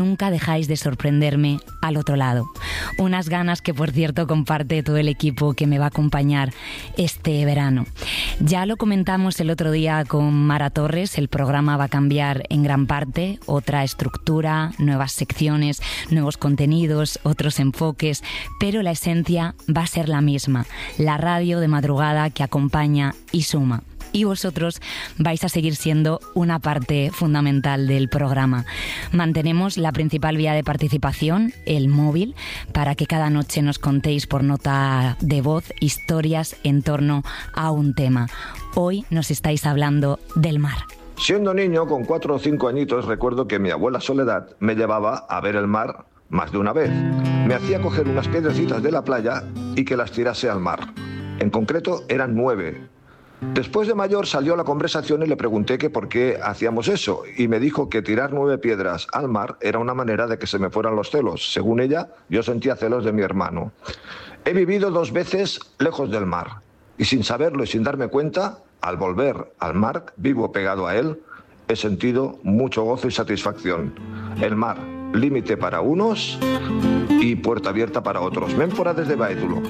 Nunca dejáis de sorprenderme al otro lado. Unas ganas que, por cierto, comparte todo el equipo que me va a acompañar este verano. Ya lo comentamos el otro día con Mara Torres, el programa va a cambiar en gran parte, otra estructura, nuevas secciones, nuevos contenidos, otros enfoques, pero la esencia va a ser la misma, la radio de madrugada que acompaña y suma. Y vosotros vais a seguir siendo una parte fundamental del programa. Mantenemos la principal vía de participación, el móvil, para que cada noche nos contéis por nota de voz historias en torno a un tema. Hoy nos estáis hablando del mar. Siendo niño, con 4 o 5 añitos, recuerdo que mi abuela Soledad me llevaba a ver el mar más de una vez. Me hacía coger unas piedrecitas de la playa y que las tirase al mar. En concreto, eran 9. Después de mayor salió la conversación y le pregunté que por qué hacíamos eso y me dijo que tirar 9 piedras al mar era una manera de que se me fueran los celos. Según ella, yo sentía celos de mi hermano. He vivido 2 veces lejos del mar y sin saberlo y sin darme cuenta, al volver al mar, vivo pegado a él, he sentido mucho gozo y satisfacción. El mar, límite para unos y puerta abierta para otros. Ménfora desde Baétulo.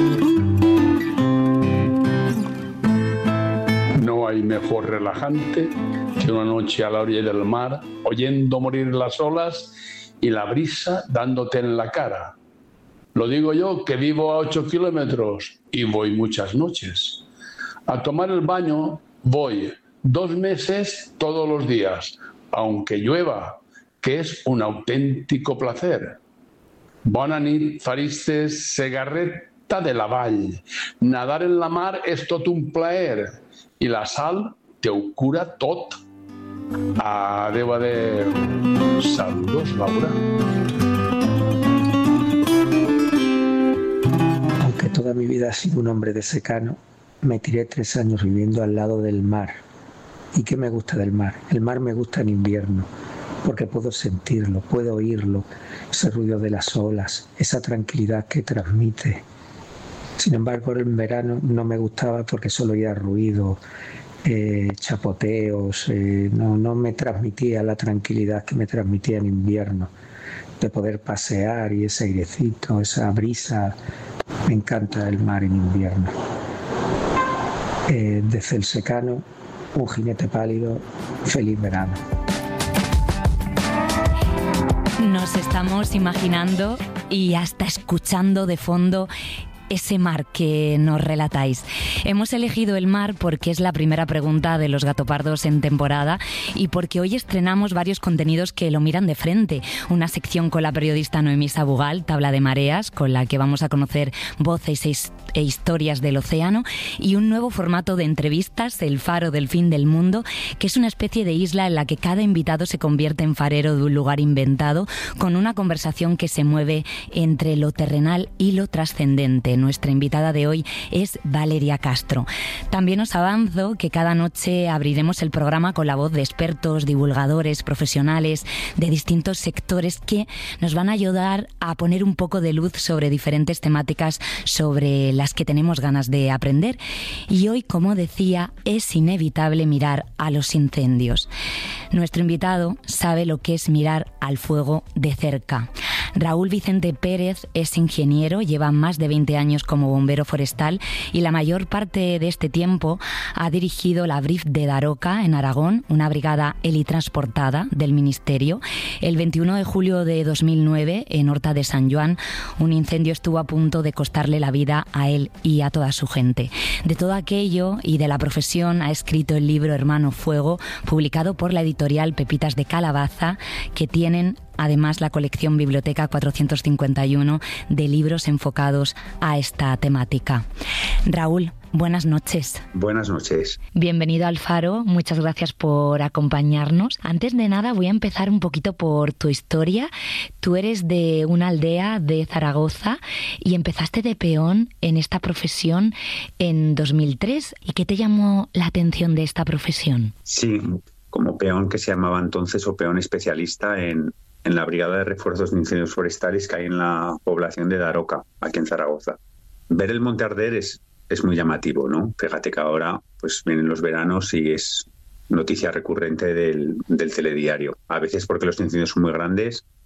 No hay mejor relajante que una noche a la orilla del mar, oyendo morir las olas y la brisa dándote en la cara. Lo digo yo, que vivo a 8 kilómetros y voy muchas noches. A tomar el baño voy 2 meses todos los días, aunque llueva, que es un auténtico placer. Bona nit, faristes, Segarreta de la Vall. Nadar en la mar és tot un plaer. I la sal te ho cura tot. Adeu, adeu. Saludos, Laura. Aunque toda mi vida he sido un hombre de secano, me tiré 3 años viviendo al lado del mar. ¿Y qué me gusta del mar? El mar me gusta en invierno, porque puedo sentirlo, puedo oírlo, ese ruido de las olas, esa tranquilidad que transmite. Sin embargo, en verano no me gustaba porque solo oía ruido, chapoteos, no me transmitía la tranquilidad que me transmitía en invierno, de poder pasear y ese airecito, esa brisa. Me encanta el mar en invierno. Desde el secano, un jinete pálido, feliz verano. Nos estamos imaginando y hasta escuchando de fondo ese mar que nos relatáis. Hemos elegido el mar porque es la primera pregunta de Los Gatopardos en temporada y porque hoy estrenamos varios contenidos que lo miran de frente. Una sección con la periodista Noemí Sabugal, Tabla de Mareas, con la que vamos a conocer voces e historias del océano, y un nuevo formato de entrevistas, El Faro del Fin del Mundo, que es una especie de isla en la que cada invitado se convierte en farero de un lugar inventado, con una conversación que se mueve entre lo terrenal y lo trascendente. Nuestra invitada de hoy es Valeria Castro. También os avanzo que cada noche abriremos el programa con la voz de expertos, divulgadores, profesionales de distintos sectores que nos van a ayudar a poner un poco de luz sobre diferentes temáticas sobre las que tenemos ganas de aprender. Y hoy, como decía, es inevitable mirar a los incendios. Nuestro invitado sabe lo que es mirar al fuego de cerca. Raúl Vicente Pérez es ingeniero, lleva más de 20 años como bombero forestal y la mayor parte de este tiempo ha dirigido la BRIF de Daroca, en Aragón, una brigada helitransportada del Ministerio. El 21 de julio de 2009, en Horta de San Joan, un incendio estuvo a punto de costarle la vida a él y a toda su gente. De todo aquello y de la profesión ha escrito el libro Hermano Fuego, publicado por la editorial Pepitas de Calabaza, que tienen además la colección Biblioteca 451 de libros enfocados a esta temática. Raúl, buenas noches. Buenas noches. Bienvenido al Faro, muchas gracias por acompañarnos. Antes de nada voy a empezar un poquito por tu historia. Tú eres de una aldea de Zaragoza y empezaste de peón en esta profesión en 2003. ¿Y qué te llamó la atención de esta profesión? Sí, como peón, que se llamaba entonces, o peón especialista en la Brigada de Refuerzos de Incendios Forestales que hay en la población de Daroca, aquí en Zaragoza. Ver el monte arder es muy llamativo, ¿no? Fíjate que ahora pues vienen los veranos y es noticia recurrente del telediario. A veces porque los incendios son muy grandes